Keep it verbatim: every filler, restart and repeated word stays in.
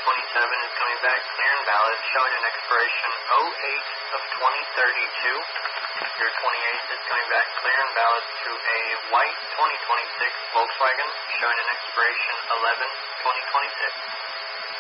twenty-seven is coming back clear and valid, showing an expiration oh eight of twenty thirty-two. Your twenty-eight is coming back clear and valid to a white twenty twenty-six Volkswagen, showing an expiration eleven twenty twenty-six.